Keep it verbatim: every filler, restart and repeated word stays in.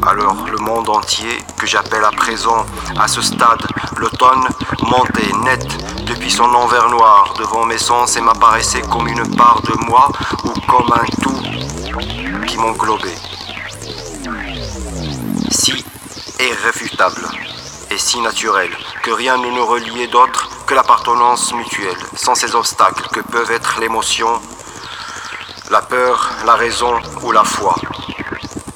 Alors le monde entier, que j'appelle à présent, à ce stade, l'automne, montait net depuis son envers noir devant mes sens et m'apparaissait comme une part de moi ou comme un tout qui m'englobait. Si irréfutable et si naturel que rien ne nous reliait d'autre que l'appartenance mutuelle, sans ces obstacles que peuvent être l'émotion, la peur, la raison ou la foi.